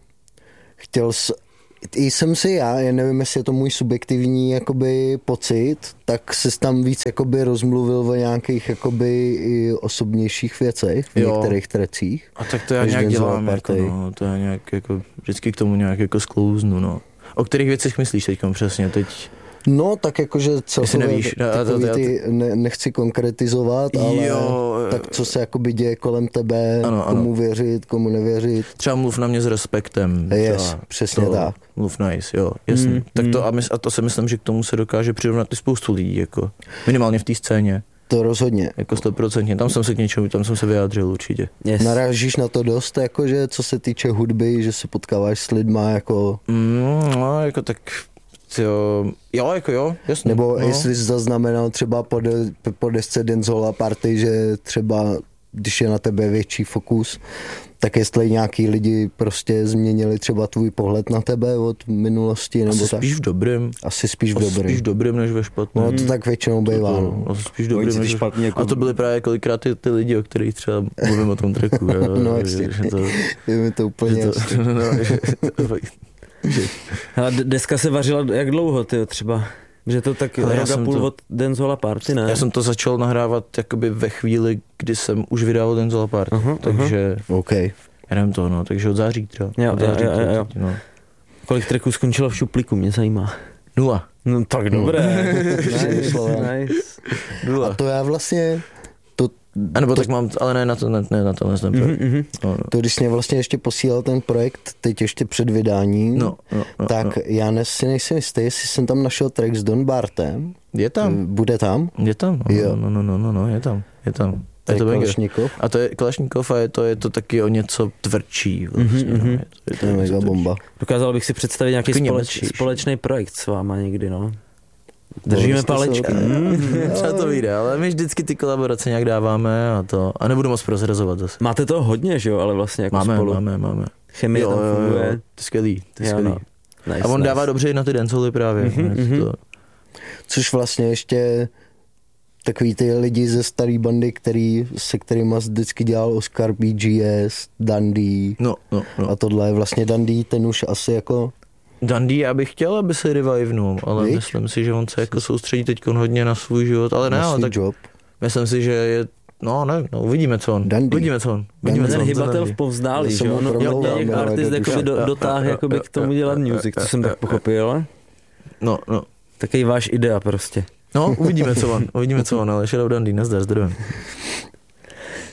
chtěl s... I jsem si já, já nevím, jestli je to můj subjektivní jakoby pocit, tak se tam víc jakoby rozmluvil o nějakých jakoby i osobnějších věcech v jo. některých trecích. A tak to já nějak dělám, jako, no, to já nějak jako, vždycky k tomu nějak jako sklouznu, no. O kterých věcech myslíš teďkom přesně, teď? No, tak jakože celkově nevíš, takový ty, ne, nechci konkretizovat, ale jo, tak co se jakoby děje kolem tebe, ano, komu ano. věřit, komu nevěřit. Třeba mluv na mě s respektem. Yes, třeba, přesně to, tak. Mluv nice, jo, jasný. Mm, tak to, a, my, a to si myslím, že k tomu se dokáže přirovnat i spoustu lidí, jako minimálně v té scéně. To rozhodně. Jako stoprocentně, tam jsem se k něčemu, tam jsem se vyjádřil určitě. Yes. Narážíš na to dost, jakože co se týče hudby, že se potkáváš s lidma jako... Mm, no, jako tak... Jo, jo, jako jo, jasně. Nebo no. jestli jsi zaznamenal třeba po, de, po desce Dancehall Party, že třeba, když je na tebe větší fokus, tak jestli nějaký lidi prostě změnili třeba tvůj pohled na tebe od minulosti, nebo asi tak? spíš v dobrým. Asi spíš v asi dobrým. spíš v dobrým, než ve špatným. No to tak většinou bývá. To, no. asi spíš v dobrým, než špatný, jako... A to byly právě kolikrát ty, ty lidi, o kterých třeba mluvím o tom tracku. Jo, no že, jasně, že to, je mi to úplně že to, no, že, Hele, deska se vařila jak dlouho, tyjo, třeba? Že to tak rok a půl to, od Dancehall Party, ne? Já jsem to začal nahrávat jakoby ve chvíli, kdy jsem už vydával Dancehall Party, uh-huh, takže... Uh-huh. Okay. Já nevím to, no, takže od září třeba. Jo, od září jo, jo, jo. No. Kolik tracků skončilo v šuplíku, mě zajímá. Nula. No tak dobré. nice, nice. Nula. A to já vlastně... A nebo to, tak mám, ale ne na to, ne, ne na to, nejsem mm-hmm. no, no. To, když mě vlastně ještě posílal ten projekt, teď ještě před vydáním, no, no, no, tak no. já ne, si nejsem jistý, jestli jsem tam našel track s Don Bartem. Je tam. Bude tam? Je tam, no, jo. no, no, no, no, no, je tam, je tam. To je, je to Kalašnikov. A to je Kalašnikov a je to, je to taky o něco tvrdší. Vlastně, mm-hmm. no, je to, je to, to je mega bomba. Dokázal bych si představit nějaký společ, společný projekt s váma někdy, no. Držíme palečky. Třeba to vyjde, ale my vždycky ty kolaborace nějak dáváme a to. A nebudu moc prozrazovat zase. Máte to hodně, že jo, ale vlastně jako máme, spolu. Máme, máme. Chemie jo, tam funguje. Jo, jo. To je skvělý, to je jo, skvělý. No. Nice, a on nice. dává dobře i na ty dancehally právě. Mm-hmm, mm-hmm. To... Což vlastně ještě takový ty lidi ze starý bandy, který, se kterýma vždycky dělal Oscar B G S, Dundee no, no, no. a tohle. Vlastně Dundee, ten už asi jako... Dundee, já bych chtěl, aby se revivenul, ale Víč? myslím si, že on se jako soustředí teď hodně na svůj život, ale ne, na ale tak job. Myslím si, že je, no ne, no, uvidíme co on, Dundee. uvidíme co on. Uvidíme ten co on, hybatel v povzdálí, že on těch artist jakoby do, dotáhl jakoby k tomu dělat music, co jsem tak pochopil. No, no. Takový váš idea prostě. No, uvidíme co on, uvidíme co on, ale shoutout Dundee, nazdar, zdravím.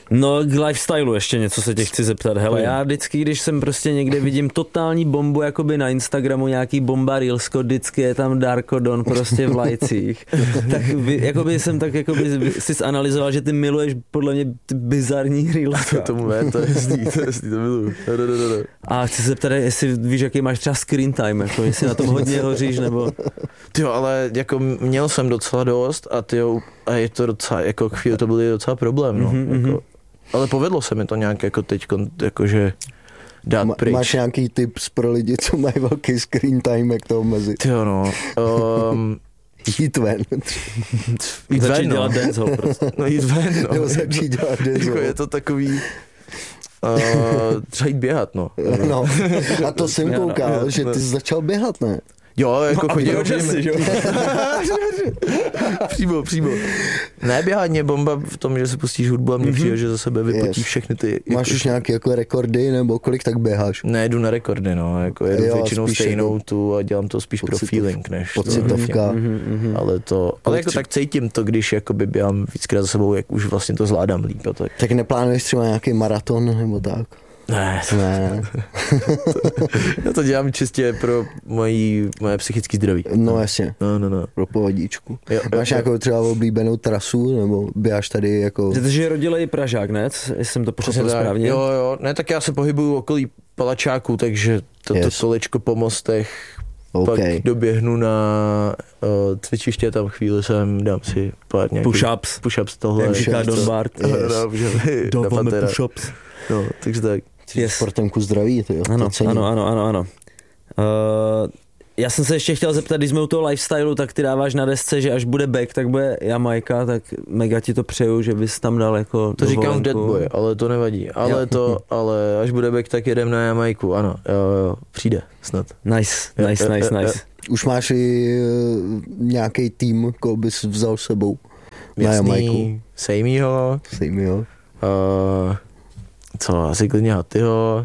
No k lifestyleu ještě něco se tě chci zeptat. Hele, já vždycky, když jsem prostě někde vidím totální bombu, jakoby na Instagramu nějaký bomba reelsko, vždycky je tam Darko Don prostě v lajcích. Tak by, jakoby jsem tak jakoby si zanalyzoval, že ty miluješ podle mě ty bizarní reelska. Tomu ne, to je hezký, to je hezký, to miluju. No, no, no, no. A chci se zeptat, jestli víš, jaký máš třeba screen time, jako jestli na tom hodně hoříš, nebo... Tyjo, ale jako měl jsem docela dost a tyjo, a je to docela, jako chvíli to byl docela problém, no. Mm-hmm. Jako, ale povedlo se mi to nějak jako teď, jakože dát Ma, pryč. Máš nějaký tips pro lidi, co mají velký screen time, jak to omezit? Tyjo, no. Um, jít ven. jít začít ven, no. dělat dancehall prostě. No jít ven, no. Nebo začít dělat dancehall. Jako je to takový... Uh, třeba jít běhat, no. No, a to jsem koukal, že ty jsi začal běhat, ne? Jo, jako no, chodil. Si, jo? přímo, přímo. Ne, běhání je bomba v tom, že si pustíš hudbu a mně mm-hmm. přijde, že za sebe vypotí yes. všechny ty... Máš jako, už nějaké jako rekordy, nebo kolik tak běháš? Ne, jdu na rekordy, no, jako jedu jo, většinou stejnou jako tu a dělám to spíš pocitov, pro feeling, než... Pocitovka. Mm-hmm. Ale to, ale jako tak cítím to, když jakoby běhám víckrát za sebou, jak už vlastně to zvládám líp a tak. Tak neplánuješ třeba nějaký maraton, nebo tak? Ne. Ne. Já to dělám čistě pro mojí, moje psychické zdraví. No jasně. No, no, no. Pro pohodičku. Jo, Máš jo, nějakou třeba oblíbenou trasu, nebo běháš tady jako... Protože je rodilej Pražák, ne? Jestli jsem to pochopil správně. Jo, jo. Ne, tak já se pohybuju okolí Palačáku, takže toto yes. kolečko po mostech, okay. Pak doběhnu na uh, cvičiště, tam chvíli jsem, dám si pár nějakých... Push-ups. Push-ups tohle. Jak říká Don Bart. Yes. No, dáváme push-ups. No, takže tak. Yes. Sportem ku zdraví, to jo. Ano, to ano, ano, ano, ano. Uh, já jsem se ještě chtěl zeptat, když jsme u toho lifestylu, tak ty dáváš na desce, že až bude back, tak bude Jamajka, tak mega ti to přeju, že bys tam dal jako to dovolenku. Říkám v Dead Boy, ale to nevadí. Ale jo. to, ale až bude back, tak jedem na Jamajku, ano, jo, jo, přijde snad. Nice, nice, jo, nice, jo, nice. Jo. Už máš i uh, nějaký tým, koho bys vzal sebou na Jamajku? Sejmího. Sejmího. Uh, co, asi klidně Hatyho.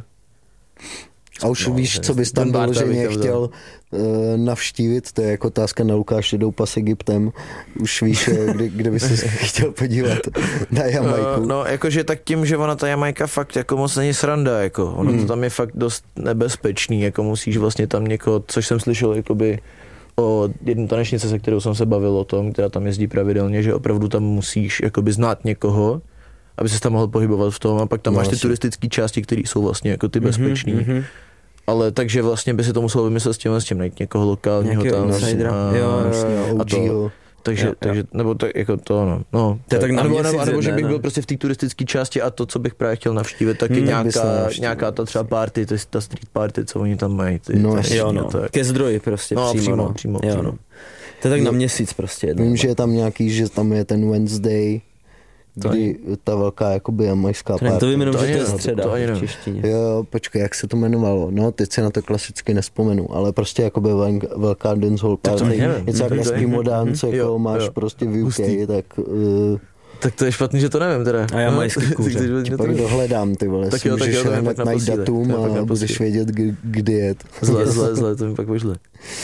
A už no, víš, co bys tam doloženě chtěl uh, navštívit, to je jako otázka na Lukáše Doupa s Egyptem. Už víš, kde, kde bys se chtěl podívat na Jamajku. Uh, no, jakože tak tím, že ona ta Jamajka fakt jako moc není sranda, jako. Ono hmm. to tam je fakt dost nebezpečný, jako musíš vlastně tam někoho, což jsem slyšel, jakoby o jedné tanečnice, se kterou jsem se bavil o tom, která tam jezdí pravidelně, že opravdu tam musíš jakoby znát někoho, aby se tam mohl pohybovat v tom, a pak tam no, máš ty turistické části, které jsou vlastně jako ty bezpečný. Mm-hmm. Ale takže vlastně by si to muselo vymyslet s tím, s tím najít někoho lokálního tam. A, jo, a to, takže, jo, takže, nebo tak jako to, no. no to tak, tak nebo, nebo, nebo, nebo že bych ne, byl prostě v té turistické části a to, co bych právě chtěl navštívit, tak je hmm, nějaká, nějaká ta třeba party, to je ta street party, co oni tam mají. Ty, no, jo, no. Ke zdroji prostě no, přímo. přímo, no. přímo, jo, přímo. No. To je tak na měsíc prostě. Jedno. Vím, že je tam nějaký, že tam je ten Wednesday, kdy ta velká jakoby jamajská party. To vím jenom, že to je středa v češtině. Jo, počkej, jak se to jmenovalo? No, teď se na to klasicky nespomenu, ale prostě jakoby velká dancehall party. Něco jak Eskimo dance, jako jo, máš jo. prostě v U K, tak... Uh, tak to je špatný, že to nevím teda. A jamajský kůře. Pak dohledám, ty vole, si můžeš hned najít datum a budeš vědět, kdy jet. Zle, zle, zle, to mi pak pošle.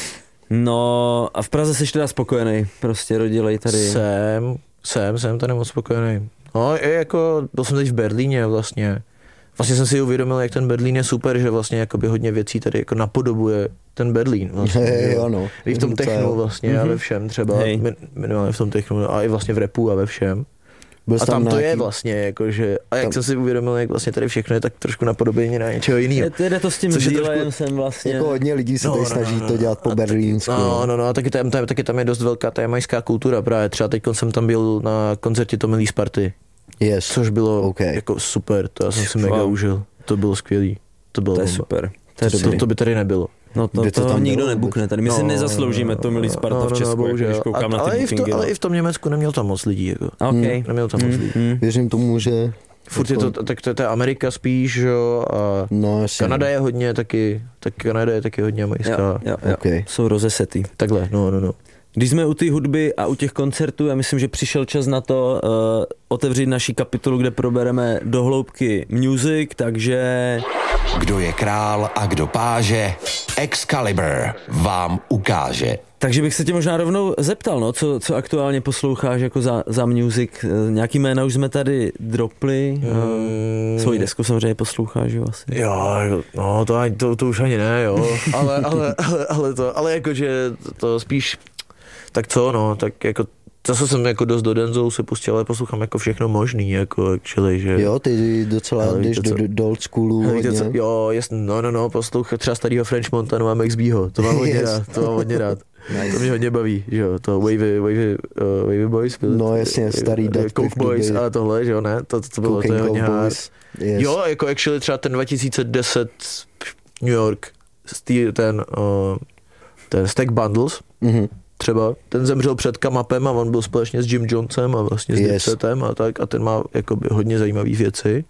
No a v Praze jsi teda spokojený, prostě rodilej tady. Jsem, jsem, jsem tady moc spokojený. No, je jako, byl jsem teď v Berlíně vlastně. Vlastně jsem si uvědomil, jak ten Berlín je super, že vlastně jakoby hodně věcí tady jako napodobuje ten Berlín. Vlastně, hey, jo, no. I v tom technu vlastně mm-hmm. a ve všem třeba, hey. minimálně v tom technu a i vlastně v rapu a ve všem. Byl a tam, tam to nějaký... je vlastně, jakože, a jak tam... jsem si uvědomil, jak vlastně tady všechno je tak trošku napodobení na něčeho jiného. Jde to s tím dílem trošku... jsem vlastně... Jako hodně lidí se no, tady no, snaží no, to dělat po berlínsku. No, no, no, a taky tam, tam, taky tam je dost velká ta jamajská kultura právě. Třeba teď jsem tam byl na koncertě Tommy Lee Sparty. Yes. Což bylo okay. jako super, to já jsem si mega užil. To bylo skvělý. To bylo to je bomba. super. To, je to, to by tady nebylo. No to, to, to tam nikdo nebukne, tady my no, si nezasloužíme to milý Sparta no, v Česku, no, když koukám a, na ty ale bookingy. I v to, ale i v tom Německu neměl tam moc lidí. Jako. Okay. Hmm. Neměl tam moc lidí. Hmm. Věřím tomu, že... Furt je to, tak to je ta Amerika spíš, jo, a no, Kanada je hodně taky, tak Kanada je taky hodně jamajská. Jo, jo, jo. Okay. Jsou rozesetý. Takhle, no, no, no. Když jsme u té hudby a u těch koncertů, já myslím, že přišel čas na to uh, otevřít naší kapitolu, kde probereme do hloubky music, takže... Kdo je král a kdo páže, Excalibur vám ukáže. Takže bych se tě možná rovnou zeptal, no, co, co aktuálně posloucháš jako za, za music. Nějaký jména už jsme tady dropli. Mm. Svoji desku samozřejmě posloucháš, jo, asi. Jo, no, to, to, to už ani ne, jo. Ale, ale, ale, ale to, ale jakože to, to spíš, tak co, no, tak jako zase jsem jako dost do Denzou se pustil, ale poslouchám jako všechno možný, jako actually, že... Jo, ty docela ale jdeš do, do old schoolu hodně. Co, jo, jasný, no, no, no, poslouchám třeba starýho French Montana a Max B's, to mám hodně yes. rád, to mám hodně rád. Nice. To mě hodně baví, že jo, to Wavy, Wavy, uh, Wavy Boys. Byli, no jasně, starý Death Coke Boys a tohle, že jo, ne, to, to, to bylo, to je hodně hard. Yes. Jo, jako actually třeba ten dva tisíce deset New York, ten, uh, ten Stack Bundles, mm-hmm. třeba, ten zemřel před Kamapem a on byl společně s Jim Jonesem a vlastně s yes. Dipsetem a tak a ten má jakoby hodně zajímavý věci.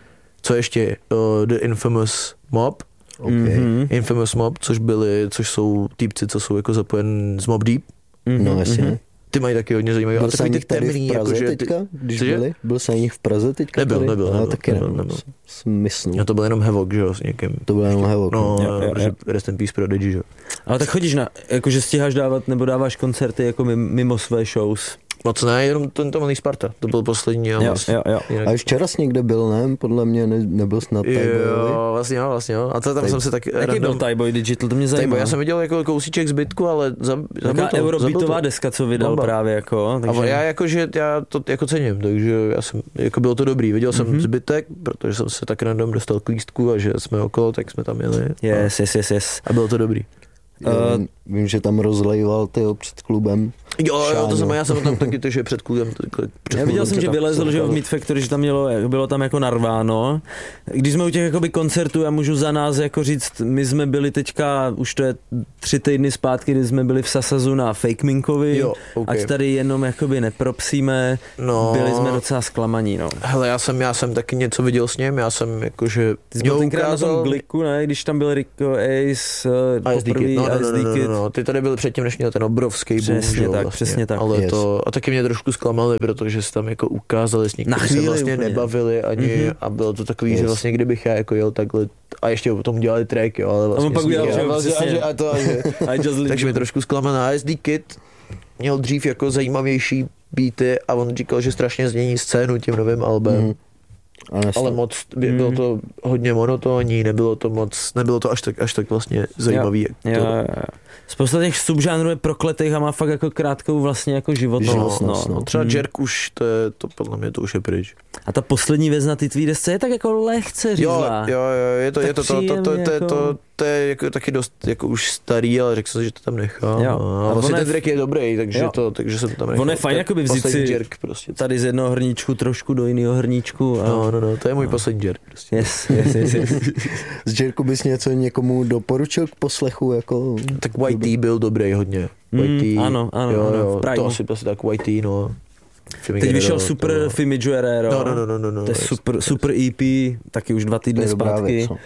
Co ještě? Uh, The Infamous Mob. Okay. Mm-hmm. Infamous Mob, což byli, což jsou týpci, co jsou jako zapojen z Mob Deep. Mm-hmm. No jasně. Ty mají taky hodně zajímavý. Byl jsem jich tady v Praze jako, teďka, ty, když cože? byli? Byl jsem jich v Praze teďka Nebyl, tady? nebyl, no, nebyl. Taky nebyl, nebyl, nebyl. Smysl. A to byl jenom Havoc, že jo, s někým. To byl jenom Havoc. No, jo, jo, jo. Rest in Peace Prodigy, že jo. Ale tak chodíš na, jakože stíháš dávat, nebo dáváš koncerty jako mimo své shows? Moc ne, jenom ten to malý Sparta, to byl poslední. Jo, jo, jo. A už včera jsi někde byl, ne? Podle mě ne, nebyl snad Tyboy. Jo, vlastně jo, vlastně jo. A to tam Tyboy. Jsem se tak... Jaký byl Tyboy Digital, to mě zajímá. Tyboy, já jsem viděl jako kousíček zbytku, ale za, taká eurobeatová deska, co vydal Bomba. Právě jako. Takže... A já jakože, já to jako cením, takže já jsem, jako bylo to dobrý. Viděl jsem mm-hmm. zbytek, protože jsem se tak random dostal k lístku a že jsme okolo, tak jsme tam jeli. Yes, a, yes, yes, yes. A bylo to dobrý. Uh, vím, že tam rozlejval tyho před klubem. Jo, jo, to jsem, já jsem tam taky to, že před klubem. Před já viděl jsem, že vylezl, že v Meat Factory, že tam mělo, bylo tam jako narváno. Když jsme u těch jakoby koncertů, já můžu za nás jako říct, my jsme byli teďka, už to je tři týdny zpátky, kdy jsme byli v Sasazu na Fake Minkovi, jo, okay. Ať tady jenom jakoby nepropsíme, no, byli jsme docela zklamaní, no. Hele, já jsem, já jsem taky něco viděl s ním, já jsem jakože... Ty jsi byl tenkrát ukázal... na tom Gliku, ne, když tam byl Rico Ace, poprvý, no, no, no, no, no, no, ty tady byli předtím, než měl ten obrovský boom, přesně tak, vlastně. Přesně tak. Ale yes. to, a taky mě trošku zklamali, protože se tam jako ukázali s někým, se vlastně úplně nebavili ani mm-hmm. a bylo to takový, yes. že vlastně kdybych já jako jel takhle a ještě o tom dělali track, jo, ale vlastně... A pak udělal, že vlastně... A to, a že, takže mi trošku zklamaná. A S D Kid měl dřív jako zajímavější beaty a on říkal, že strašně změní scénu tím novým albem. Mm. Ale, ale moc, bylo to hodně monotónní, nebylo to moc, nebylo to až tak, až tak vlastně zajímavý. Jo, jo, jo. Spousta těch subžánrů je prokletých a má fakt jako krátkou vlastně jako životnost. No, no, no. Třeba hmm. Jerk už, to je, to podle mě to už je pryč. A ta poslední věc na ty tvý desce je tak jako lehce řízlá. Jo, jo, jo, je to, je to, to, to, to, to, to, to, to je jako taky dost jako už starý, ale řekl jsem, že to tam nechám. Jo. A vlastně ten track je dobrý, takže, to, takže jsem to tam nechal. On je fajn jakoby vzít si Jerk prostě. Tady z jednoho hrníčku trošku do jiného hrníčku. A... No, no, no, to je můj no. poslední Jerk. Prostě. Yes, yes, yes, yes. Z Jerku bys něco někomu doporučil k poslechu? Jako... Tak Y T byl dobrý hodně. Y T, mm, ano, ano, jo, ano, jo, to asi, asi tak Y T, no. Teď vyšel super to... Fimi Guerrero, no, no, no, no, no, no, to je super, super E P, taky už dva týdny zpátky. Věc, no.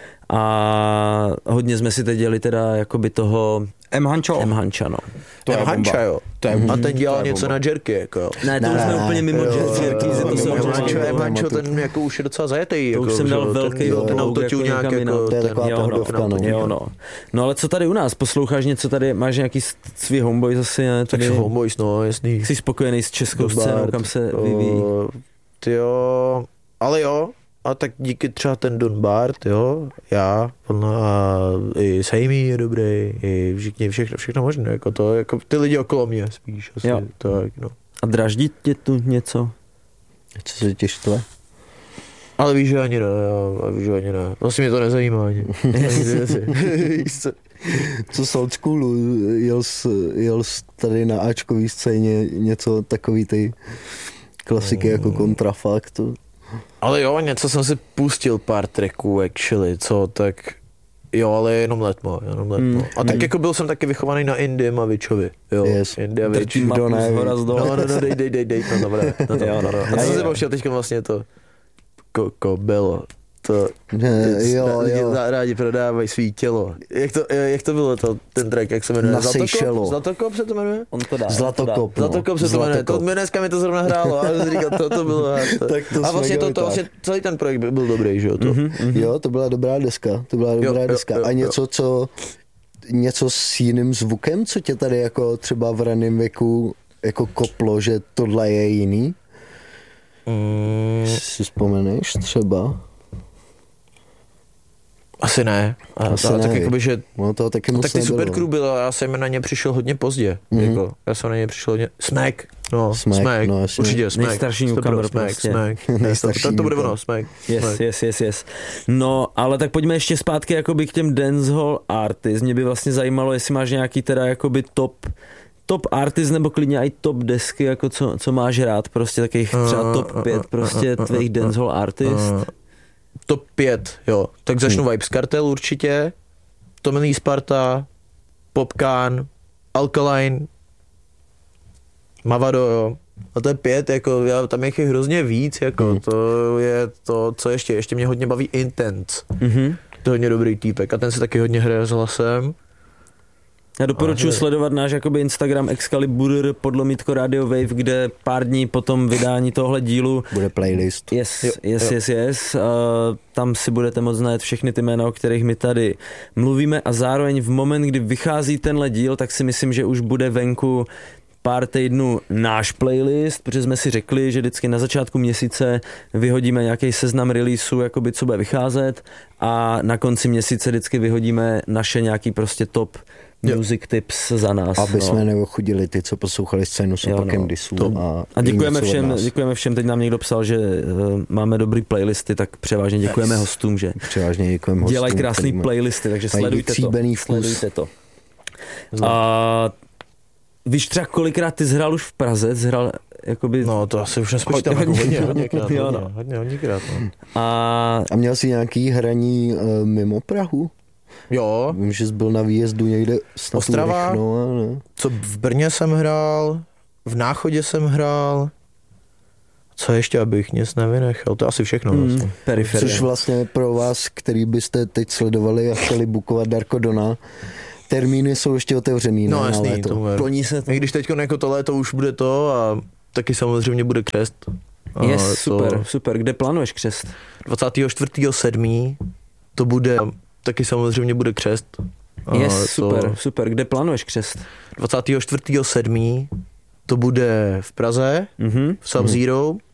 A hodně jsme si teď dělali teda jakoby toho M. Hancho. M. Hancha, no. To M. Hancha, jo. To je, a ten dělal něco bomba. Na Jerky, jako jo. Ne, to ne, už jsme úplně mimo Jerky. M. Hancho, ten jako už je docela zajetý. To už jsem dal velký autotuňák, jako to je taková pohodovka, no. Jo, no. No ale co tady u nás? Posloucháš něco tady? Máš nějaký svý Homeboys asi, ne? Tak Homeboys, no, jasný. Jsi spokojený s českou scénou, kam se vyvíjí? Ty jo, ale jo. A tak díky třeba ten Don Bart, jo, já, a i Sammy je dobrý, i všichni, všechno, všechno možné, jako to, jako ty lidi okolo mě spíš, asi, jo. Tak, no. A draždí tě tu něco? Co se tě štve? Ale víš, že ani ne, já, víš, že ani ne, vlastně mě to nezajímá ani. Co z old schoolu, jel jsi, jel jsi tady na áčkový scéně něco takový ty klasiky mm. jako Kontrafakt? Ale jo, něco jsem si pustil pár tracků, actually, co, tak jo, ale jenom letmo, jenom letmo. Mm. A tak mm. jako byl jsem taky vychovaný na Indie Mavičovi, jo. Yes. Indie Mavič. No, no, no, dej, dej, dej, dej, no, dobré. No, to, jo, no, no. A co jsem pouštěl teďka vlastně to, ko, ko, bylo. To, ne, jo, lidi jo. rádi prodávají svý tělo. Jak to, jak to bylo to, ten track, jak se jmenuje? Na Zlatokop? Seychelles. Zlatokop se to jmenuje? On to dá. Zlatokop, no. Zlatokop se to jmenuje. To, dneska mi to zrovna hrálo. A jsem říkal, to, to bylo. To. Tak to a vlastně, to, to, vlastně celý ten projekt byl dobrý, že jo? To. Mm-hmm, mm-hmm. Jo, to byla dobrá deska. To byla dobrá jo, deska. Jo, jo, a něco, jo. co něco s jiným zvukem, co tě tady jako třeba v raném věku jako koplo, že tohle je jiný? Mm. Si vzpomeneš třeba? Asi ne. A, Asi a ne, tak jakoby, že no to taky moc tak ty nebylo. Supercrew bylo, já jsem na ně přišel hodně pozdě. Mm-hmm. Jako, já jsem na ně přišel hodně... Smack. No, Smack, Smack. no, jasně. Určitě Smack. Nejstarší newcomer Smack, prostě. Smack. Nejstarší to, to bude newcomer. ono, Smack. Yes, Smack. yes, yes, yes. No, ale tak pojďme ještě zpátky jakoby k těm dancehall artists. Mě by vlastně zajímalo, jestli máš nějaký teda jakoby top top artist nebo klidně i top desky, jako co, co máš rád, prostě takových třeba top pět prostě tvých dancehall artist. Top pět, jo. Tak začnu hmm. Vibes Cartel určitě, Tomený Sparta, Popcaan, Alkaline, Mavado, jo. A to je pět, jako, já, tam je hrozně víc, jako, hmm. to je to, co ještě, ještě mě hodně baví Intense. Mm-hmm. To je hodně dobrý týpek a ten se taky hodně hraje s hlasem. Já doporučuji sledovat náš jakoby Instagram Excalibur podlomítko Radio Wave, kde pár dní po tom vydání tohle dílu bude playlist. Yes, jo, yes, jo. yes, yes. Uh, tam si budete moct znát všechny ty jména, o kterých my tady mluvíme a zároveň v moment, kdy vychází tenhle díl, tak si myslím, že už bude venku pár týdnů náš playlist, protože jsme si řekli, že vždycky na začátku měsíce vyhodíme nějaký seznam releaseů, jakoby co bude vycházet a na konci měsíce vždycky vyhodíme naše nějaký prostě top music tips za nás. Aby no. jsme neochudili ty, co poslouchali scénu s opakem no. disů. To. A, a děkujeme všem, děkujeme všem, teď nám někdo psal, že uh, máme dobrý playlisty, tak převážně děkujeme yes. hostům, že převážně děkujeme hostům. Dělají krásný playlisty, takže sledujte to. Sledujte to. A víš třeba kolikrát ty zhrál už v Praze, zhrál jakoby... No to asi už nespočítám hodně, jako hodně, hodněkrát, jo, hodně, no. hodně, hodněkrát. No. A... a měl jsi nějaký hraní uh, mimo Prahu? Jo. Vím, že jsi byl na výjezdu někde snad Ostrava, Rychno, ne? Co v Brně jsem hrál, v Náchodě jsem hrál, co ještě, abych nic nevynechal, to je asi všechno. Mm, vlastně. periferie. Což vlastně pro vás, který byste teď sledovali a chtěli bookovat Darko Dona, termíny jsou ještě otevřený. No ne, jasný, to Ploní se to. I když teď jako to léto už bude to a taky samozřejmě bude křest. Yes, to super, super. Kde plánuješ křest? dvacátého čtvrtého sedmého to bude, taky samozřejmě bude křest. Yes, to super, super. Kde plánuješ křest? dvacátého čtvrtého sedmého to bude v Praze, Mm-hmm. v Sub-Zero.